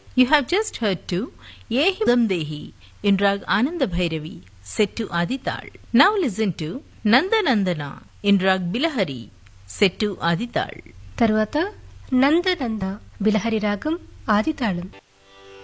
You have just heard to Yehi Damdehi in Rag Ananda Bhairavi set to Adital. Now listen to Nanda Nandana in Rag Bilahari set to Adital. తర్వాత నందనంద బిలహరి రాగం ఆదితాళం.